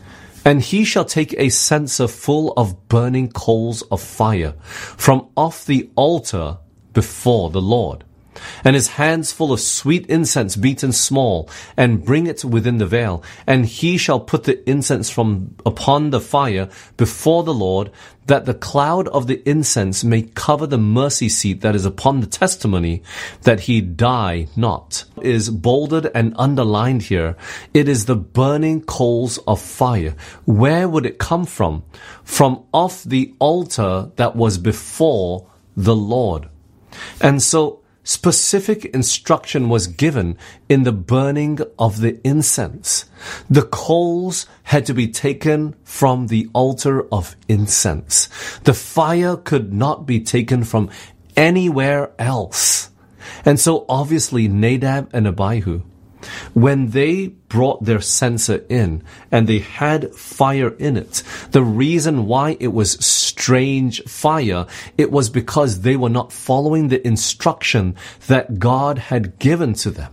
Speaker 5: And he shall take a censer full of burning coals of fire from off the altar before the Lord, and his hands full of sweet incense beaten small, and bring it within the veil. And he shall put the incense from upon the fire before the Lord, that the cloud of the incense may cover the mercy seat that is upon the testimony, that he die not. Is bolded and underlined here. It is the burning coals of fire. Where would it come from? From off the altar that was before the Lord. And so specific instruction was given in the burning of the incense. The coals had to be taken from the altar of incense. The fire could not be taken from anywhere else. And so obviously Nadab and Abihu, when they brought their censer in and they had fire in it, the reason why it was strange fire, it was because they were not following the instruction that God had given to them.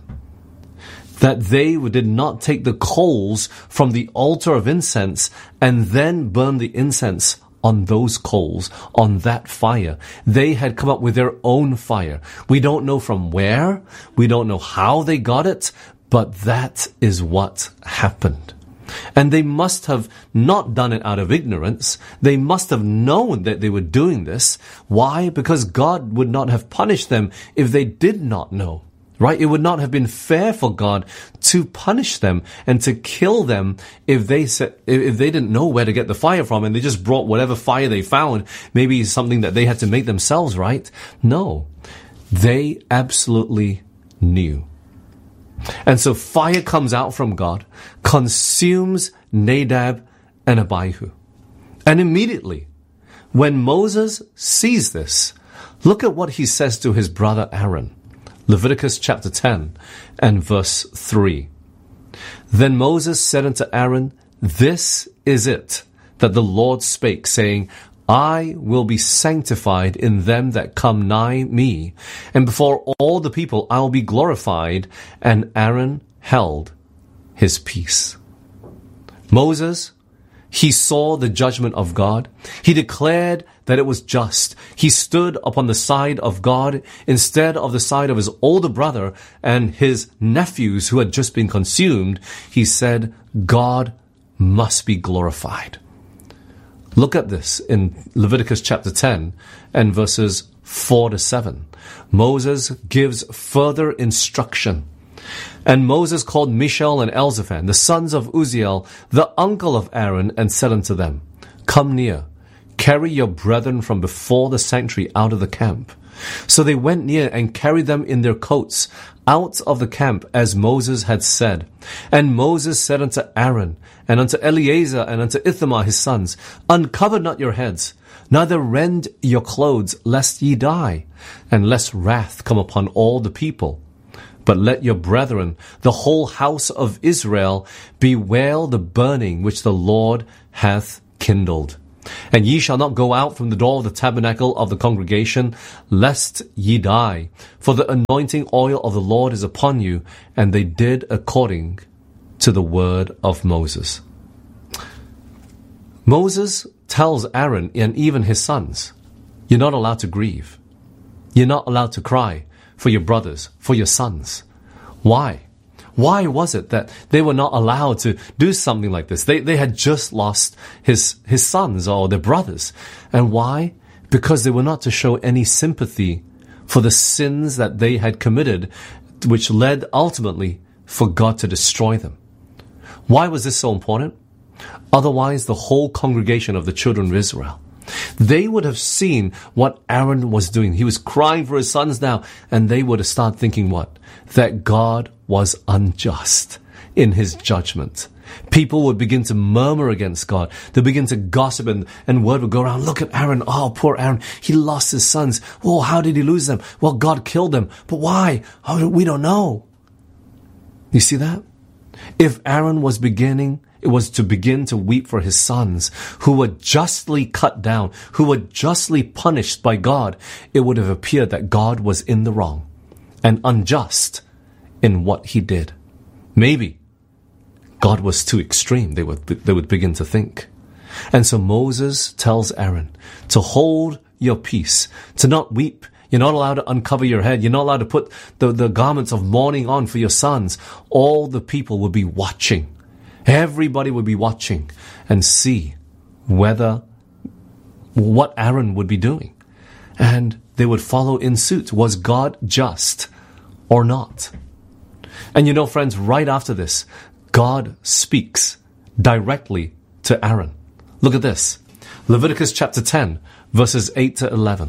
Speaker 5: That they did not take the coals from the altar of incense and then burn the incense on those coals, on that fire. They had come up with their own fire. We don't know from where, we don't know how they got it, but that is what happened. And they must have not done it out of ignorance. They must have known that they were doing this. Why? Because God would not have punished them if they did not know. Right? It would not have been fair for God to punish them and to kill them if they said, if they didn't know where to get the fire from and they just brought whatever fire they found, maybe something that they had to make themselves, right? No. They absolutely knew. And so fire comes out from God, consumes Nadab and Abihu. And immediately, when Moses sees this, look at what he says to his brother Aaron. Leviticus chapter ten and verse three. Then Moses said unto Aaron, This is it that the Lord spake, saying, I will be sanctified in them that come nigh me, and before all the people I will be glorified. And Aaron held his peace. Moses he saw the judgment of God. He declared that it was just. He stood upon the side of God instead of the side of his older brother and his nephews who had just been consumed. He said, God must be glorified. Look at this in Leviticus chapter ten and verses four to seven. Moses gives further instruction. And Moses called Mishael and Elzaphan, the sons of Uzziel, the uncle of Aaron, and said unto them, Come near, carry your brethren from before the sanctuary out of the camp. So they went near and carried them in their coats out of the camp, as Moses had said. And Moses said unto Aaron, and unto Eleazar, and unto Ithamar his sons, Uncover not your heads, neither rend your clothes, lest ye die, and lest wrath come upon all the people. But let your brethren, the whole house of Israel, bewail the burning which the Lord hath kindled. And ye shall not go out from the door of the tabernacle of the congregation, lest ye die. For the anointing oil of the Lord is upon you. And they did according to the word of Moses. Moses tells Aaron and even his sons, you're not allowed to grieve. You're not allowed to cry for your brothers, for your sons. Why? Why was it that they were not allowed to do something like this? They they had just lost his his sons or their brothers. And why? Because they were not to show any sympathy for the sins that they had committed, which led ultimately for God to destroy them. Why was this so important? Otherwise, the whole congregation of the children of Israel, they would have seen what Aaron was doing. He was crying for his sons now, and they would have started thinking what? That God was unjust in his judgment. People would begin to murmur against God. They begin to gossip, and, and word would go around, look at Aaron. Oh, poor Aaron. He lost his sons. Oh, how did he lose them? Well, God killed them. But why? Oh, we don't know. You see that? If Aaron was beginning It was to begin to weep for his sons who were justly cut down, who were justly punished by God, it would have appeared that God was in the wrong and unjust in what he did. Maybe God was too extreme, they would, they would begin to think. And so Moses tells Aaron to hold your peace, to not weep. You're not allowed to uncover your head. You're not allowed to put the, the garments of mourning on for your sons. All the people will be watching. Everybody would be watching and see whether what Aaron would be doing. And they would follow in suit. Was God just or not? And you know, friends, right after this, God speaks directly to Aaron. Look at this. Leviticus chapter ten, verses eight to eleven.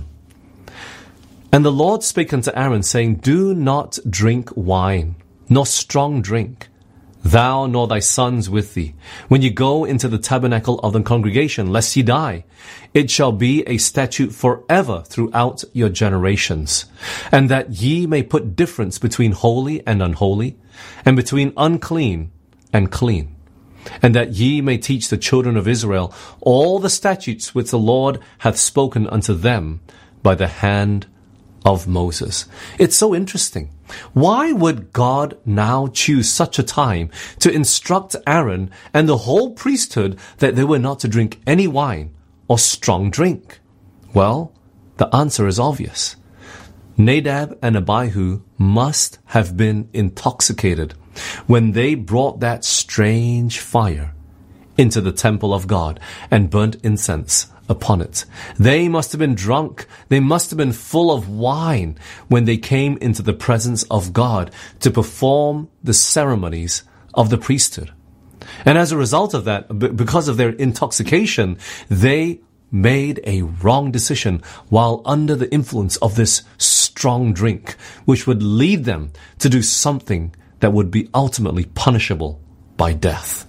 Speaker 5: And the Lord spake unto Aaron, saying, Do not drink wine, nor strong drink, thou nor thy sons with thee, when you go into the tabernacle of the congregation, lest ye die. It shall be a statute forever throughout your generations, and that ye may put difference between holy and unholy, and between unclean and clean, and that ye may teach the children of Israel all the statutes which the Lord hath spoken unto them by the hand of Moses. It's so interesting. Why would God now choose such a time to instruct Aaron and the whole priesthood that they were not to drink any wine or strong drink? Well, the answer is obvious. Nadab and Abihu must have been intoxicated when they brought that strange fire into the temple of God and burnt incense upon it. They must have been drunk. They must have been full of wine when they came into the presence of God to perform the ceremonies of the priesthood. And as a result of that, because of their intoxication, they made a wrong decision while under the influence of this strong drink, which would lead them to do something that would be ultimately punishable by death.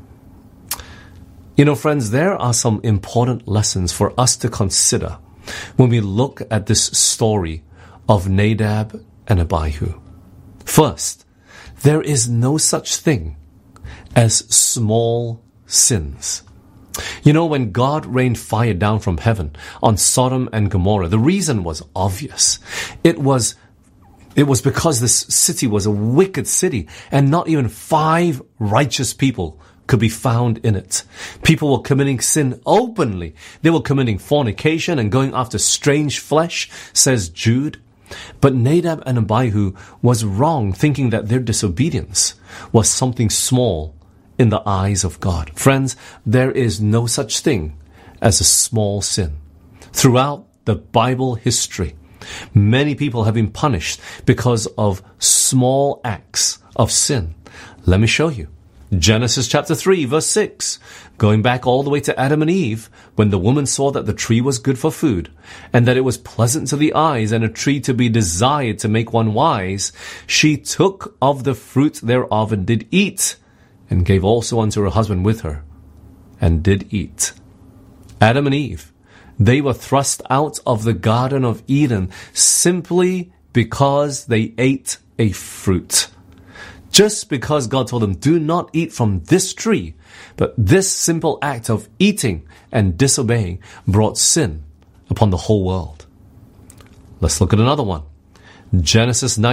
Speaker 5: You know, friends, there are some important lessons for us to consider when we look at this story of Nadab and Abihu. First, there is no such thing as small sins. You know, when God rained fire down from heaven on Sodom and Gomorrah, the reason was obvious. It was It was because this city was a wicked city, and not even five righteous people could be found in it. People were committing sin openly. They were committing fornication and going after strange flesh, says Jude. But Nadab and Abihu was wrong, thinking that their disobedience was something small in the eyes of God. Friends, there is no such thing as a small sin. Throughout the Bible history, many people have been punished because of small acts of sin. Let me show you. Genesis chapter three, verse six. Going back all the way to Adam and Eve, when the woman saw that the tree was good for food, and that it was pleasant to the eyes, and a tree to be desired to make one wise, she took of the fruit thereof and did eat, and gave also unto her husband with her, and did eat. Adam and Eve, they were thrust out of the Garden of Eden simply because they ate a fruit. Just because God told them, do not eat from this tree. But this simple act of eating and disobeying brought sin upon the whole world. Let's look at another one. Genesis nine.